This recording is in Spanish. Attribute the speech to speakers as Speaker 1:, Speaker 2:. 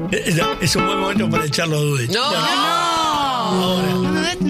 Speaker 1: Es un buen momento para echarlo a Dudek.
Speaker 2: No.
Speaker 1: Ahora.